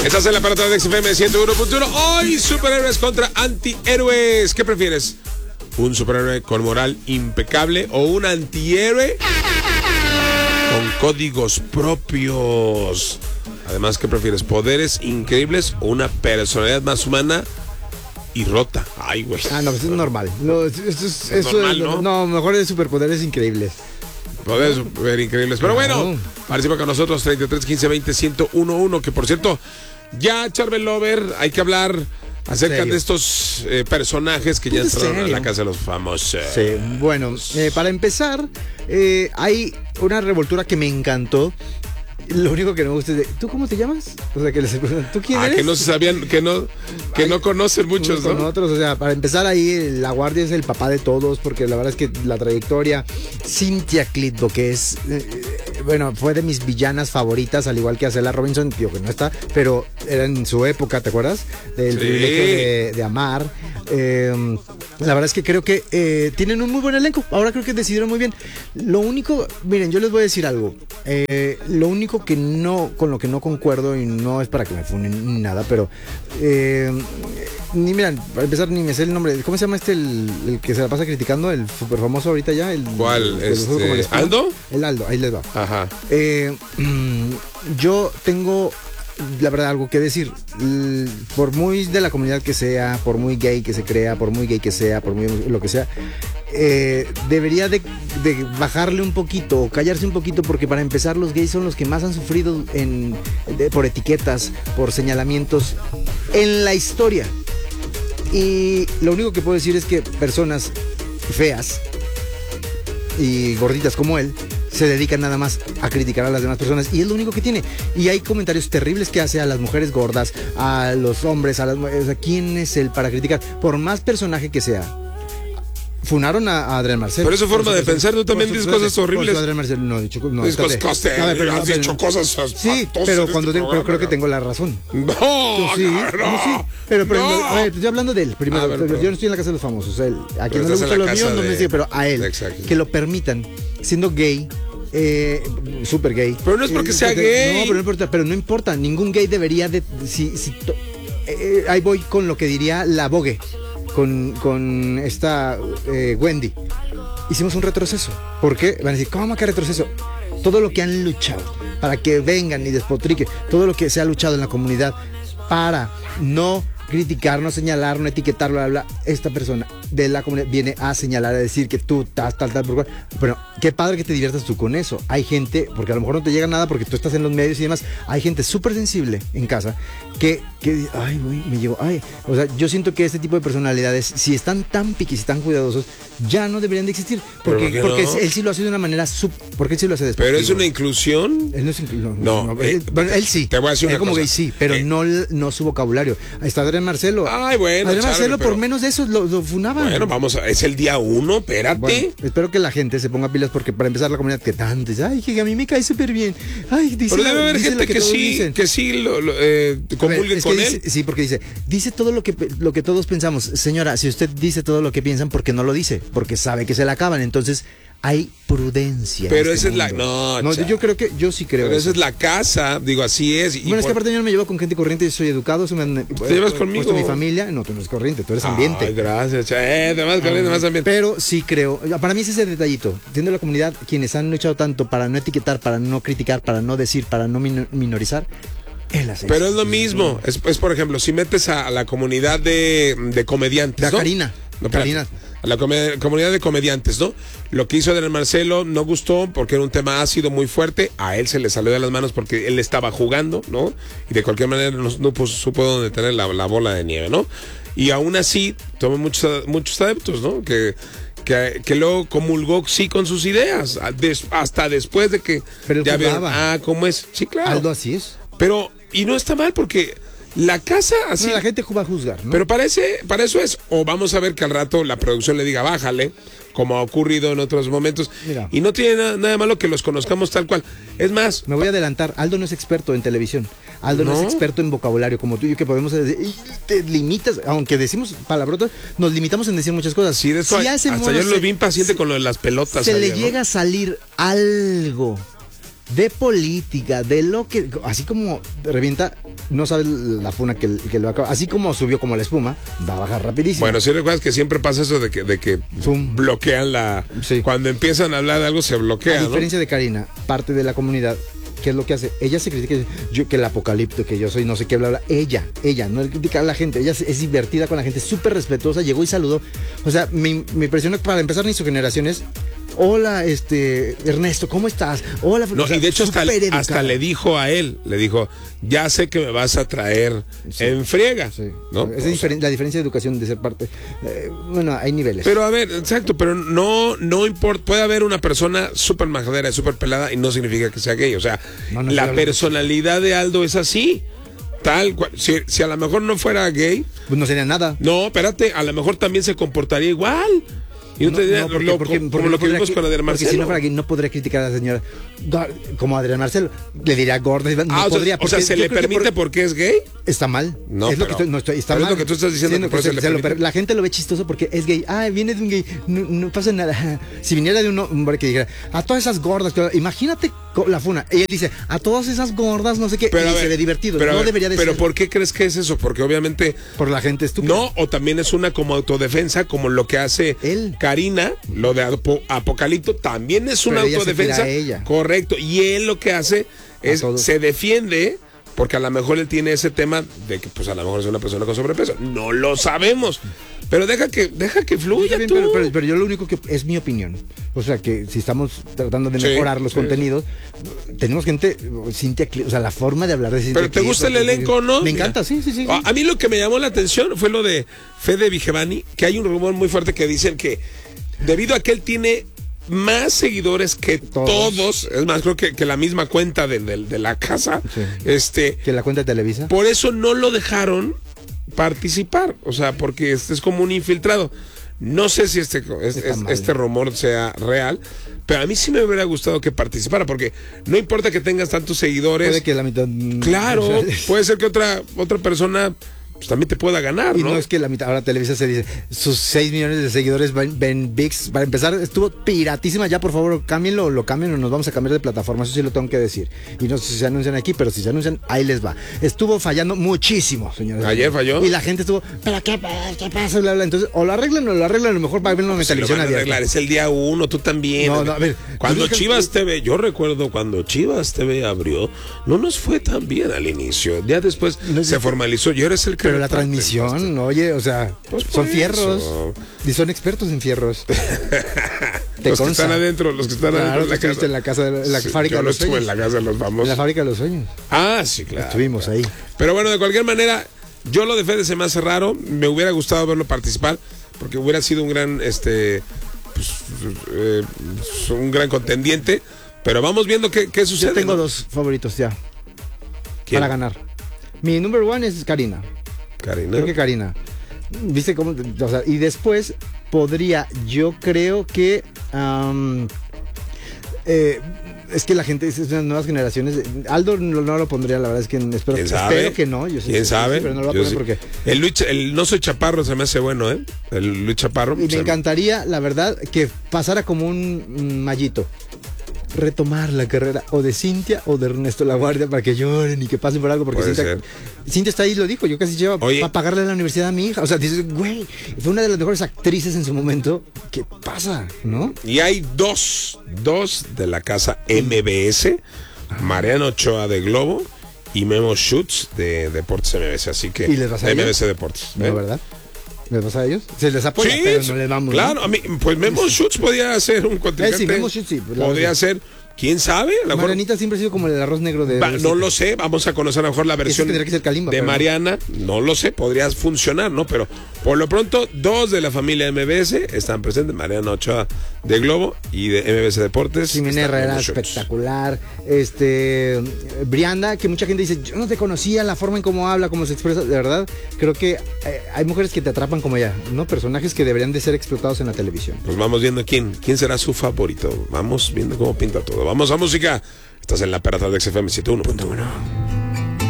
Estás en la parada de XFM 101.1. Hoy, superhéroes contra antihéroes. ¿Qué prefieres? ¿Un superhéroe con moral impecable o un antihéroe con códigos propios? Además, ¿qué prefieres? ¿Poderes increíbles o una personalidad más humana y rota? Ay, güey. Ah, no, eso es normal. No, eso es normal, ¿no? No, mejor de superpoderes increíbles. Poderes super increíbles. Pero bueno, participa con nosotros 33 15 20 1011. Que por cierto, ya Charbel Lover, hay que hablar acerca de estos personajes que ya entraron a la casa de los famosos. Sí, bueno, para empezar, hay una revoltura que me encantó. Lo único que no me gusta es de, ¿tú cómo te llamas? O sea, que les preguntan, ¿tú quién eres? Que no se sabían, que no conocen muchos, ¿no? Con otros, o sea, para empezar ahí, La Guardia es el papá de todos, porque la verdad es que la trayectoria, Cynthia Clitbo, que es, bueno, fue de mis villanas favoritas, al igual que Acela Robinson, digo que no está, pero era en su época, ¿te acuerdas? Del privilegio de amar. La verdad es que creo que tienen un muy buen elenco. Ahora creo que decidieron muy bien. Lo único, miren, yo les voy a decir algo. Lo único que no, con lo que no concuerdo, y no es para que me funen ni nada, pero ni miran, para empezar ni me sé el nombre. ¿Cómo se llama el que se la pasa criticando? El súper famoso ahorita ya. ¿Cuál? ¿Aldo? El Aldo, ahí les va. Ajá. Yo tengo, la verdad, algo que decir. Por muy de la comunidad que sea, por muy gay que se crea, por muy gay que sea, por muy lo que sea, debería de bajarle un poquito o callarse un poquito, porque para empezar los gays son los que más han sufrido por etiquetas, por señalamientos en la historia. Y lo único que puedo decir es que personas feas y gorditas como él se dedican nada más a criticar a las demás personas, y es lo único que tiene. Y hay comentarios terribles que hace a las mujeres gordas, a los hombres, a las mujeres. O sea, ¿quién es él para criticar? Por más personaje que sea. Funaron a Adrián Marcelo. Pero es su forma de pensar, tú también dices cosas horribles. Adrián Marcelo no ha dicho no, has dicho cosas pero creo que tengo la razón. No, sí, pero a ver, estoy hablando de él primero. Yo no estoy en la casa de los famosos. A quien no le gusta lo mío, no me sigue, pero a él. Exacto. Que lo permitan, siendo gay, súper gay. Pero no es porque sea gay. No, pero no importa. Ningún gay debería de. Ahí voy con lo que diría la Vogue. Con esta Wendy. Hicimos un retroceso. ¿Por qué? Van a decir, ¿cómo que retroceso? Todo lo que han luchado para que vengan y despotriquen, todo lo que se ha luchado en la comunidad para no criticar, no señalar, no etiquetar, bla, bla, bla. Esta persona de la comunidad viene a señalar, a decir que tú tal, pero qué padre que te diviertas tú con eso. Hay gente, porque a lo mejor no te llega nada porque tú estás en los medios y demás, hay gente súper sensible en casa que ay, güey, me llegó, ay, o sea, yo siento que este tipo de personalidades, si están tan piquis y tan cuidadosos, ya no deberían de existir, porque él sí lo hace de una manera porque él sí lo hace después. Pero es una inclusión. Él no es inclusión. No, él sí. Te voy a decir una como cosa. Gay sí, pero no su vocabulario. Ahí está Adrián Marcelo. Ay, bueno. Adrián Marcelo, por menos de eso lo funaban. Bueno, es el día 1, espérate. Bueno, espero que la gente se ponga pilas, porque para empezar la comunidad que tanto dice, ay, que a mí me cae súper bien. Ay, dice. Pero debe haber gente que sí comulgue con él. Sí, porque dice todo lo que todos pensamos. Señora, si usted dice todo lo que piensan, ¿por qué no lo dice? Porque sabe que se la acaban. Entonces hay prudencia. Pero esa es la... No, yo sí creo. Pero esa es la casa, digo, así es. Bueno, es que aparte yo no me llevo con gente corriente, yo soy educado. ¿Te llevas conmigo? Mi familia, no, tú no eres corriente, tú eres ambiente. Ay, gracias, más ambiente. Pero sí creo, para mí es ese detallito. Siendo la comunidad quienes han luchado tanto para no etiquetar, para no criticar, para no decir, para no minorizar. Pero es lo mismo. Es por ejemplo, si metes a la comunidad de comediantes, ¿no? Karina. A la comunidad de comediantes, ¿no? Lo que hizo Adrián Marcelo no gustó porque era un tema ácido muy fuerte. A él se le salió de las manos porque él estaba jugando, ¿no? Y de cualquier manera no supo dónde tener la bola de nieve, ¿no? Y aún así tomó muchos adeptos, ¿no? Que luego comulgó sí con sus ideas. Hasta después de que pero ya vieron, ¿cómo es? Sí, claro. Aldo así es. Pero, y no está mal porque la casa así... No, la gente va a juzgar, ¿no? Pero para eso es, o vamos a ver que al rato la producción le diga bájale, como ha ocurrido en otros momentos. Mira. Y no tiene nada malo que los conozcamos tal cual. Es más... Me voy a adelantar, Aldo no es experto en televisión. Aldo no es experto en vocabulario como tú y yo, que podemos decir, te limitas, aunque decimos palabrotas, nos limitamos en decir muchas cosas. Sí, de eso hasta yo lo vi impaciente con lo de las pelotas. Se le llega a salir algo de política, de lo que, así como revienta, no sabe la funa que lo acaba, así como subió como la espuma, va a bajar rapidísimo. Bueno, si recuerdas que siempre pasa eso de que bloquean Sí. Cuando empiezan a hablar de algo se bloquea, A ¿no? diferencia de Karina, parte de la comunidad, ¿qué es lo que hace? Ella se critica, que el apocalipto, que yo soy no sé qué, bla, bla. Ella, no critica a la gente, ella es divertida con la gente, súper respetuosa, llegó y saludó. O sea, me impresionó que para empezar ni su generación es, hola, Ernesto, ¿cómo estás? Hola, No, o sea, y de hecho súper educada. hasta le dijo a él, le dijo, ya sé que me vas a traer en friega, Sí. ¿no? Es la diferencia de educación de ser parte. Bueno, hay niveles. Pero a ver, exacto, pero no importa, puede haber una persona súper majadera, súper pelada y no significa que sea gay, o sea, No, la personalidad de Aldo es así, tal cual, si a lo mejor no fuera gay, pues no sería nada. no, espérate, a lo mejor también se comportaría igual. Y no te diría, como lo que vimos con Adrián Marcelo. Porque si no fuera gay, no podría criticar a la señora como Adrián Marcelo. Le diría gorda. No podría. O sea, ¿se le permite porque es gay? Está mal. No, es lo que está mal. Es lo que tú estás diciendo. Que la gente lo ve chistoso porque es gay. Ah, viene de un gay. No pasa nada. Si viniera de un hombre que dijera, a todas esas gordas, imagínate la funa. Ella dice, a todas esas gordas, no sé qué. Pero y se ve divertido. No debería de ser. Pero ¿por qué crees que es eso? Porque obviamente. Por la gente estúpida. No, o también es una como autodefensa, como lo que hace él. Karina, lo de Apocalipto, también es una pero autodefensa. Ella. Correcto. Y él lo que hace es se defiende. Porque a lo mejor él tiene ese tema de que pues a lo mejor es una persona con sobrepeso. No lo sabemos. Pero deja que fluya bien, tú. Pero yo lo único que es mi opinión. O sea, que si estamos tratando de mejorar los contenidos, tenemos gente, Cintia, o sea, la forma de hablar de Cintia. Pero ¿te gusta el elenco, no? Me encanta, sí. A mí lo que me llamó la atención fue lo de Fede Vigevani, que hay un rumor muy fuerte que dicen que debido a que él tiene más seguidores que todos, es más, creo que la misma cuenta de la casa, que la cuenta de Televisa. Por eso no lo dejaron participar, o sea, porque es como un infiltrado. No sé si este rumor sea real, pero a mí sí me hubiera gustado que participara, porque no importa que tengas tantos seguidores. Puede que la mitad. Claro, puede ser que otra persona pues también te pueda ganar, y ¿no? no es que la mitad, ahora Televisa se dice, sus 6 millones de seguidores ven ViX, para empezar, estuvo piratísima, ya por favor, cámbienlo, lo cambien o nos vamos a cambiar de plataforma, eso sí lo tengo que decir. Y no sé si se anuncian aquí, pero si se anuncian, ahí les va. Estuvo fallando muchísimo, señores. Ayer falló. Y la gente estuvo, ¿pero qué pasa? Bla, bla. Entonces, o lo arreglan, a lo mejor para verlo en televisión abierta. Es el día 1, tú también. No, a ver. Cuando Chivas TV, yo recuerdo cuando Chivas TV abrió, no nos fue tan bien al inicio. Ya después se formalizó y ahora es el que. Pero la transmisión, oye, o sea, pues son fierros. Y son expertos en fierros. Los que están adentro, los que están adentro de la casa. En la fábrica de los sueños. En la casa de los famosos. En la fábrica de los sueños. Ah, sí, claro. Estuvimos ahí. Pero bueno, de cualquier manera, yo lo de Fede se me hace raro. Me hubiera gustado verlo participar, porque hubiera sido un gran, un gran contendiente. Pero vamos viendo qué sucede. Yo tengo dos favoritos ya. ¿Quién? Para ganar. Mi number one es Karina. Creo que Karina. ¿Viste cómo? O sea, y después podría, yo creo que es que la gente es unas nuevas generaciones. Aldo no lo pondría, la verdad es que espero que no. ¿Quién sabe? Sí, pero no lo voy a poner porque el No Soy Chaparro se me hace bueno, ¿eh? El Luis Chaparro. Y me encantaría, la verdad, que pasara como un mallito. Retomar la carrera o de Cintia o de Ernesto La Guardia para que lloren y que pasen por algo, porque Cintia está ahí, lo dijo, yo casi llevo para pagarle la universidad a mi hija, o sea, dices, güey, fue una de las mejores actrices en su momento, ¿qué pasa? ¿No? Y hay dos de la casa MBS, Mariana Ochoa de Globo y Memo Schutz de Deportes MBS, así que ¿y les vas a MBS Deportes, ¿no, verdad? ¿Les pasa a ellos? Se les apoya, pero no les vamos. Claro, a mí, pues Memo Schutz podía ser un contrincante. Sí, Memo Schutz sí. Podría ser, ¿quién sabe? Marianita siempre ha sido como el arroz negro de... No lo sé, vamos a conocer a lo mejor la versión que ser Kalimba, de Mariana. No lo sé, podría funcionar, ¿no? Pero por lo pronto, dos de la familia MBS están presentes. Mariana Ochoa de Globo y de MBS Deportes. Jimena Herrera, espectacular. Brianda, que mucha gente dice, yo no te conocía, la forma en cómo habla, cómo se expresa. De verdad, creo que hay mujeres que te atrapan como ella, ¿no? Personajes que deberían de ser explotados en la televisión. Pues vamos viendo quién será su favorito. Vamos viendo cómo pinta todo. Vamos a música. Estás en la Perra de XFM 71.1.